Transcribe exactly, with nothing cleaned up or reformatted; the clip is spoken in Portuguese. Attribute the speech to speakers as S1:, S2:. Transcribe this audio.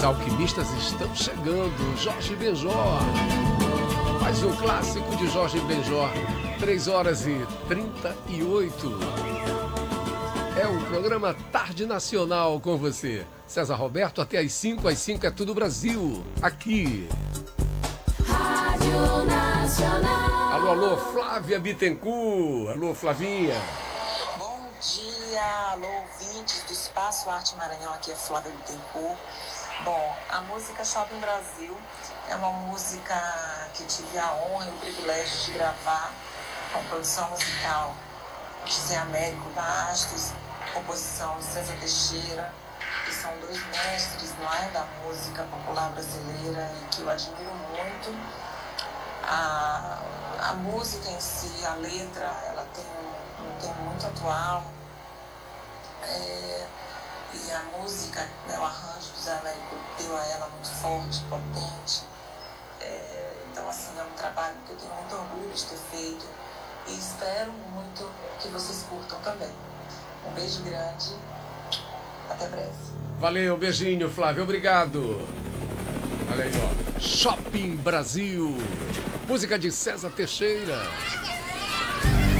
S1: Os alquimistas estão chegando. Jorge Benjor. Mais um clássico de Jorge Benjor. três horas e trinta e oito. É o programa Tarde Nacional com você. César Roberto, até às cinco. Às cinco é Tudo Brasil. Aqui.
S2: Rádio Nacional.
S1: Alô, alô, Flávia Bittencourt. Alô, Flavinha.
S3: Bom dia, alô, ouvintes do Espaço Arte Maranhão. Aqui é Flávia Bittencourt. Bom, a música Shopping Brasil é uma música que tive a honra e o privilégio de gravar com produção musical José Américo Bastos, composição César Teixeira, que são dois mestres, não é, da música popular brasileira e que eu admiro muito. A, a música em si, a letra, ela tem um tema muito atual. É, e a música, né, o arranjo do José Américo deu a ela muito forte, potente. É, então, assim, é um trabalho que eu tenho muito orgulho de ter feito e espero muito que vocês curtam também. Um beijo grande, até breve.
S1: Valeu, beijinho, Flávio, obrigado. Olha aí, ó. Shopping Brasil. Música de César Teixeira.